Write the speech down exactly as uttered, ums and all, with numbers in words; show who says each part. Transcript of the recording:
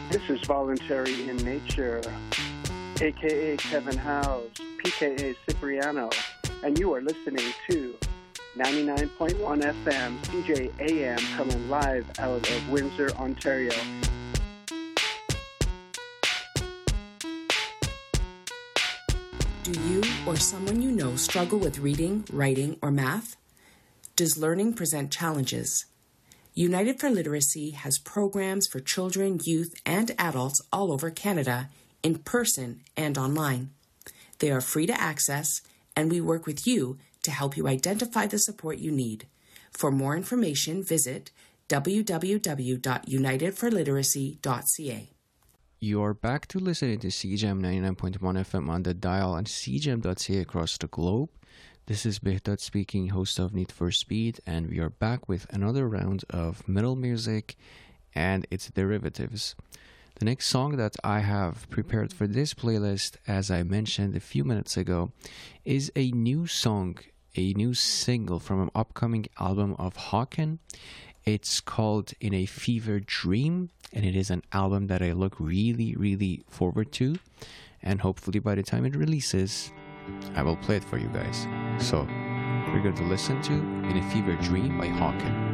Speaker 1: This is Voluntary in Nature, a k a. Kevin Howes, p k a. Cipriano, and you are listening to ninety-nine point one F M, C J A M, coming live out of Windsor, Ontario.
Speaker 2: Do you or someone you know struggle with reading, writing, or math? Does learning present challenges? United for Literacy has programs for children, youth, and adults all over Canada, in person and online. They are free to access, and we work with you to help you identify the support you need. For more information, visit w w w dot united for literacy dot c a.
Speaker 3: You are back to listening to C J A M ninety-nine point one F M on the dial and c j a m dot c a across the globe. This is Behdat speaking, host of Need for Speed, and we are back with another round of metal music and its derivatives. The next song that I have prepared for this playlist, as I mentioned a few minutes ago, is a new song, a new single from an upcoming album of Hawken. It's called In a Fever Dream, and it is an album that I look really, really forward to. And hopefully by the time it releases, I will play it for you guys. So, we're going to listen to In a Fever Dream by Hawken.